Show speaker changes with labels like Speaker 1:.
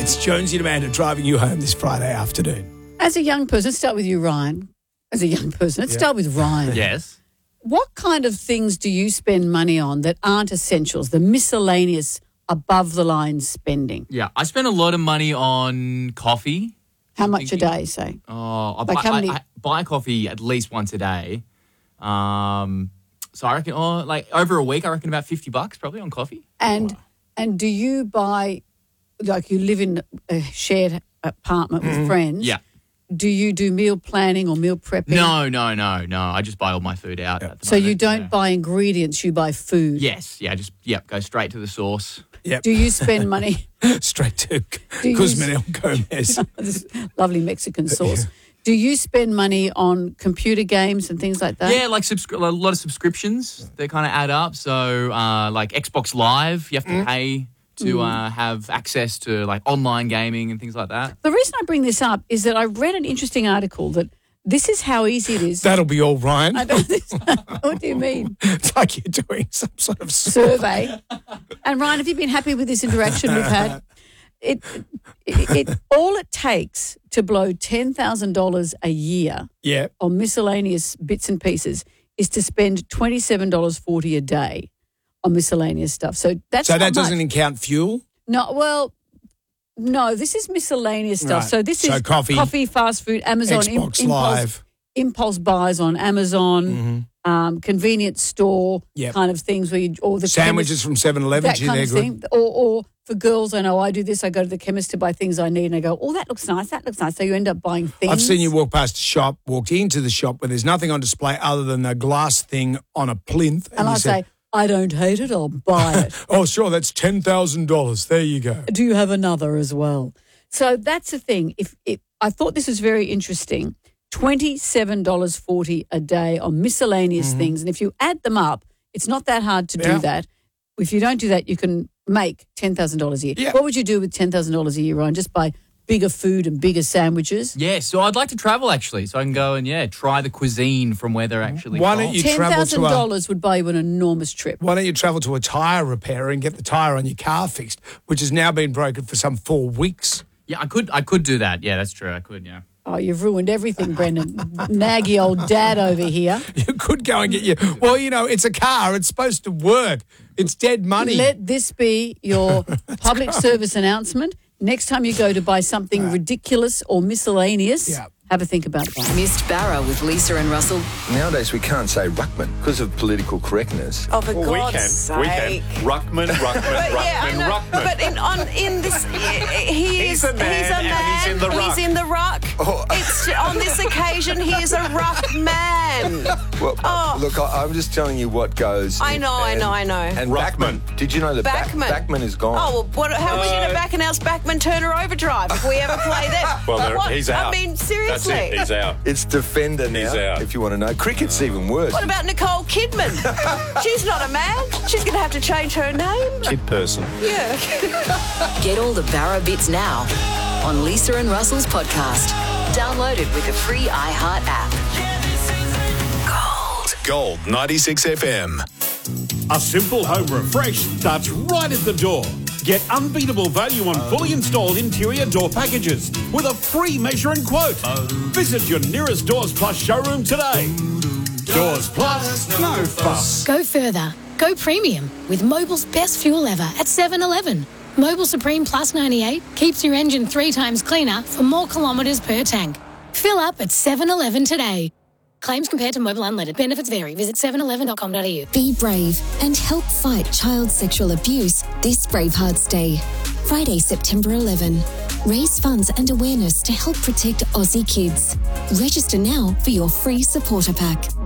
Speaker 1: It's Jonesy and Amanda driving you home this Friday afternoon.
Speaker 2: As a young person, let's start with you, Ryan. As a young person, let's start with Ryan.
Speaker 3: Yes.
Speaker 2: What kind of things do you spend money on that aren't essentials, the miscellaneous above-the-line spending?
Speaker 3: Yeah, I spend a lot of money on coffee.
Speaker 2: How much a day, say?
Speaker 3: Oh,
Speaker 2: Like
Speaker 3: I buy coffee at least once a day. So I reckon, over a week, I reckon about $50 probably on coffee.
Speaker 2: And do you buy, like you live in a shared apartment with friends?
Speaker 3: Yeah.
Speaker 2: Do you do meal planning or meal prepping?
Speaker 3: No. I just buy all my food out. At the
Speaker 2: So
Speaker 3: moment,
Speaker 2: you don't buy ingredients, you buy food?
Speaker 3: Yes. Yeah, go straight to the source.
Speaker 1: Yep.
Speaker 2: Do you spend money?
Speaker 1: Straight to
Speaker 2: you
Speaker 1: Cusmanel Gomez.
Speaker 2: This lovely Mexican sauce. Do you spend money on computer games and things like that?
Speaker 3: Yeah, like a lot of subscriptions. They kind of add up. So like Xbox Live, you have to pay to have access to like online gaming and things like that.
Speaker 2: The reason I bring this up is that I read an interesting article that this is how easy it is.
Speaker 1: That'll be all, Ryan.
Speaker 2: I don't what do you mean?
Speaker 1: It's like you're doing some sort of
Speaker 2: Survey. And Ryan, have you been happy with this interaction we've had? It all it takes to blow $10,000 a year on miscellaneous bits and pieces is to spend $27.40 a day on miscellaneous stuff. So that
Speaker 1: doesn't count fuel?
Speaker 2: No, this is miscellaneous stuff.
Speaker 1: Right.
Speaker 2: So this is coffee, fast food, Amazon,
Speaker 1: Xbox Live.
Speaker 2: Impulse buys on Amazon, convenience store kind of things where or the
Speaker 1: sandwiches from 7-Eleven.
Speaker 2: That kind of thing. Or for girls, I know I do this. I go to the chemist to buy things I need and I go, oh, that looks nice. So you end up buying things.
Speaker 1: I've seen you walk walked into the shop where there's nothing on display other than a glass thing on a plinth.
Speaker 2: And I say, I don't hate it, I'll buy it.
Speaker 1: Oh, sure, that's $10,000. There you go.
Speaker 2: Do you have another as well? So that's the thing. If I thought this was very interesting. $27.40 a day on miscellaneous things. And if you add them up, it's not that hard to do that. If you don't do that, you can make $10,000 a year.
Speaker 3: Yeah.
Speaker 2: What would you do with $10,000 a year, Ryan? Just buy bigger food and bigger sandwiches?
Speaker 3: Yeah, so I'd like to travel actually, so I can go and try the cuisine from where they're actually
Speaker 1: Why
Speaker 3: from.
Speaker 1: don't you travel to
Speaker 2: $10,000 would buy you an enormous trip.
Speaker 1: Why don't you travel to a tyre repairer and get the tyre on your car fixed, which has now been broken for some 4 weeks?
Speaker 3: Yeah, I could do that. Yeah, that's true. I could, yeah.
Speaker 2: Oh, you've ruined everything, Brendan. Naggy old dad over here.
Speaker 1: You could go and get your... Well, it's a car. It's supposed to work. It's dead money.
Speaker 2: Let this be your public service announcement. Next time you go to buy something ridiculous or miscellaneous, have a think about that.
Speaker 4: Missed Barra with Lisa and Russell.
Speaker 5: Nowadays we can't say ruckman because of political correctness.
Speaker 4: Oh, for God's sake.
Speaker 6: We can. Ruckman.
Speaker 4: But in this, he's a man.
Speaker 6: And he's in the ruck.
Speaker 4: He's in the ruck.
Speaker 5: Oh.
Speaker 4: It's on this occasion he is a ruck man.
Speaker 5: Well, look, I'm just telling you what goes.
Speaker 4: I know.
Speaker 5: And
Speaker 6: Ruckman.
Speaker 5: Did you know that Backman is gone?
Speaker 4: Oh, well, how are we going to back announce Backman Turner Overdrive if we ever play that?
Speaker 6: Well, he's out.
Speaker 4: I mean, seriously.
Speaker 6: That's it. He's out.
Speaker 5: It's Defender now,
Speaker 6: He's out.
Speaker 5: if you want to know. Cricket's even worse.
Speaker 4: What about Nicole Kidman? She's not a man. She's going to have to change her name.
Speaker 6: Kid person.
Speaker 4: Yeah. Get all the Barra bits now on Lisa and Russell's podcast. Download it with the free iHeart app.
Speaker 7: Gold 96 FM.
Speaker 8: A simple home refresh starts right at the door. Get unbeatable value on fully installed interior door packages with a free measure and quote. Visit your nearest Doors Plus showroom today. Doors Plus, no fuss.
Speaker 9: Go further. Go premium with Mobil's best fuel ever at 7-Eleven. Mobil Supreme Plus 98 keeps your engine 3 times cleaner for more kilometres per tank. Fill up at 7-Eleven today. Claims compared to Mobil Unleaded. Benefits vary. Visit 711.com.au.
Speaker 10: Be brave and help fight child sexual abuse this Bravehearts Day. Friday, September 11. Raise funds and awareness to help protect Aussie kids. Register now for your free supporter pack.